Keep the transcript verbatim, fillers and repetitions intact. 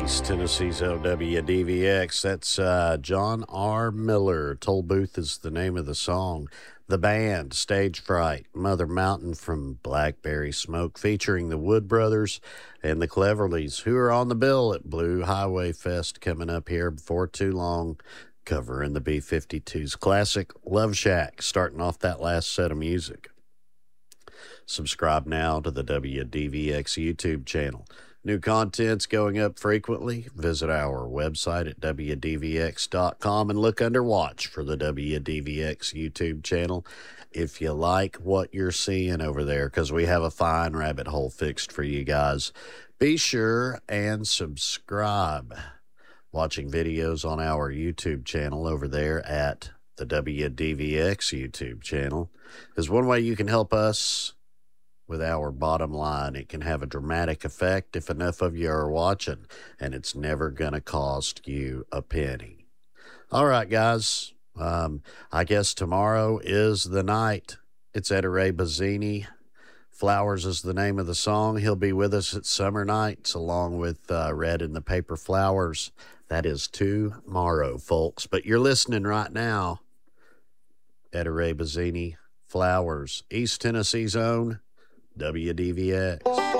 East Tennessee's O W D V X. That's uh, John R. Miller. Toll Booth is the name of the song. The band, Stage Fright, Mother Mountain from Blackberry Smoke, featuring the Wood Brothers and the Cleverleys, who are on the bill at Blue Highway Fest coming up here before too long, covering the B fifty-two's classic Love Shack, starting off that last set of music. Subscribe now to the W D V X YouTube channel. New content's going up frequently. Visit our website at W D V X dot com and look under Watch for the W D V X YouTube channel if you like what you're seeing over there, because we have a fine rabbit hole fixed for you guys. Be sure and subscribe. Watching videos on our YouTube channel over there at the W D V X YouTube channel is one way you can help us with our bottom line. It can have a dramatic effect if enough of you are watching, and it's never going to cost you a penny. All right, guys. Um, I guess tomorrow is the night. It's Etta Ray Bazzini. Flowers is the name of the song. He'll be with us at Summer Nights along with uh, Red and the Paper Flowers. That is tomorrow, folks. But you're listening right now. Etta Ray Bazzini, Flowers, East Tennessee's own W D V X.